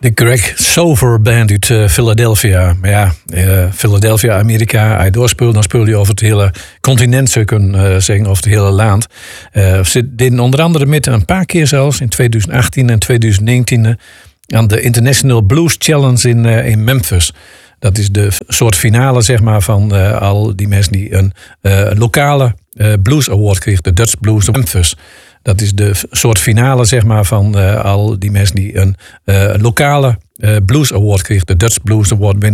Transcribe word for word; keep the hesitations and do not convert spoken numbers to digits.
De Greg Sover Band uit uh, Philadelphia. Maar ja, uh, Philadelphia, Amerika, als je doorspeelt, dan speel je over het hele continent, zou je kunnen uh, zeggen, over het hele land. Uh, ze deden onder andere met een paar keer zelfs, in twintig achttien en twintig negentien, uh, aan de International Blues Challenge in, uh, in Memphis. Dat is de soort finale, zeg maar, van uh, al die mensen die een uh, lokale uh, blues award kregen, de Dutch Blues Memphis. Dat is de soort finale, zeg maar, van uh, al die mensen die een uh, lokale uh, blues award kregen, de Dutch Blues Award winnen.